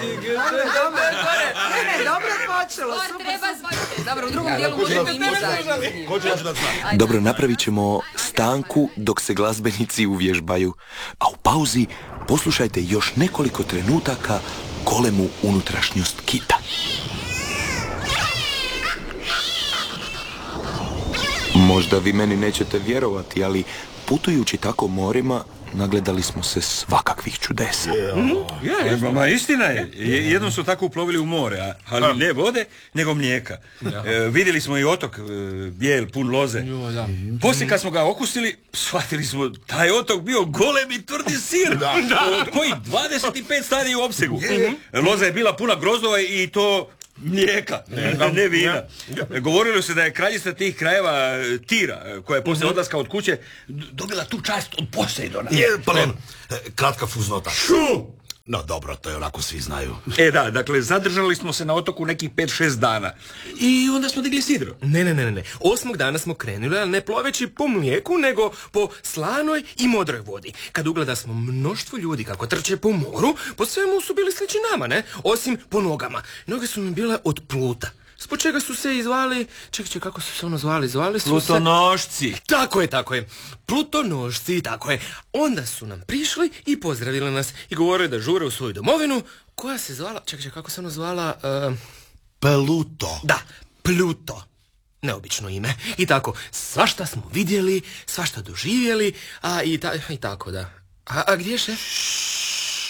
Dobro je počelo. Dobro, u drugom dijelu možemo i mi zajedno. Dobro, napravit ćemo stanku dok se glazbenici uvježbaju. A u pauzi poslušajte još nekoliko trenutaka golemu unutrašnjost kita. Možda vi meni nećete vjerovati, ali putujući tako morima nagledali smo se svakakvih čudesa. Istina je. Jednom su tako uplovili u more, ali ne vode, nego mlijeka. Vidjeli smo i otok bijel, pun loze. Poslije kad smo ga okusili, shvatili smo taj otok bio golem i tvrdi sir. Koji 25 stadija u opsegu. Loza je bila puna grozdova i to mlijeka, ne vina. Govorilo se da je kraljica tih krajeva Tira, koja je poslije odlaska od kuće dobila tu čast od Poseidona. Kratka fusnota. No dobro, to je onako svi znaju. Dakle, zadržali smo se na otoku nekih 5-6 dana. I onda smo digli sidro. Ne. 8. dana smo krenuli, ali ne ploveći po mlijeku, nego po slanoj i modroj vodi. Kad ugleda smo mnoštvo ljudi kako trče po moru, po svemu su bili slični nama, ne? Osim po nogama. Noge su nam bile od pluta. Zbog čega su se izvali... Čekaj, kako su se zvali? Zvali su Plutonošci. se... Tako je. Plutonošci, tako je. Onda su nam prišli i pozdravili nas i govorili da žure u svoju domovinu, koja se zvala... Čekaj, kako se zvala... Pluto. Da, Pluto. Neobično ime. I tako, svašta smo vidjeli, svašta doživjeli, i tako, da. A gdje še?